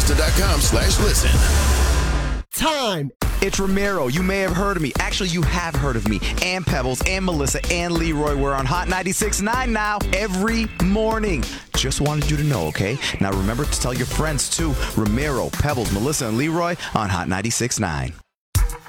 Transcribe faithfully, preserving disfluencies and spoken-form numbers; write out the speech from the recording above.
Shasta.com slash listen. Time. It's Ramiro. You may have heard of me. Actually, you have heard of me. And Pebbles, and Melissa, and Leroy. We're on Hot ninety-six point nine now every morning. Just wanted you to know, okay? Now remember to tell your friends, too. Ramiro, Pebbles, Melissa, and Leroy on Hot ninety-six point nine.